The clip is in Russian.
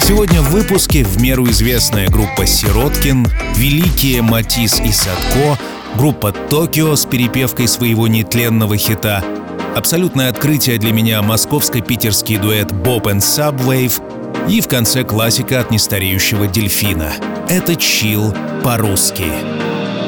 Сегодня в выпуске в меру известная группа «Сироткин», великие Матис и Садко, группа «Токио» с перепевкой своего нетленного хита, абсолютное открытие для меня московско-питерский дуэт «Боб and Subwave» и в конце классика от нестареющего «Дельфина». Это чилл по-русски.